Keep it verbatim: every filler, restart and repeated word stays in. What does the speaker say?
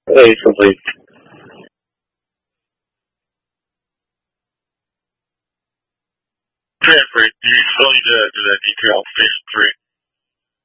Hey, complete. Okay, great. You still need to do that detail phase three.